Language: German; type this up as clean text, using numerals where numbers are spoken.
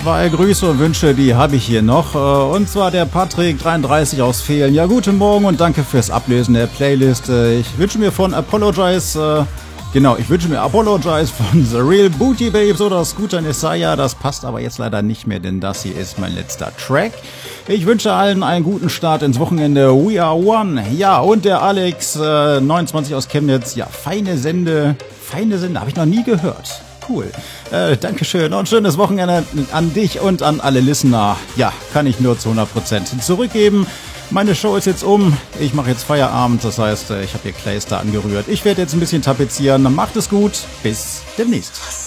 2 Grüße und Wünsche, die habe ich hier noch. Und zwar der Patrick33 aus Fehlen. Ja, guten Morgen und danke fürs Ablösen der Playlist. Ich wünsche mir von Apologize, ich wünsche mir Apologize von The Real Booty Babes oder Scooter Nesaya. Das passt aber jetzt leider nicht mehr, denn das hier ist mein letzter Track. Ich wünsche allen einen guten Start ins Wochenende. We are one. Ja, und der Alex, 29 aus Chemnitz. Ja, feine Sende, habe ich noch nie gehört. Cool. Dankeschön und schönes Wochenende an dich und an alle Listener. Ja, kann ich nur zu 100% zurückgeben. Meine Show ist jetzt um. Ich mache jetzt Feierabend. Das heißt, ich habe hier Clayster angerührt. Ich werde jetzt ein bisschen tapezieren. Macht es gut. Bis demnächst.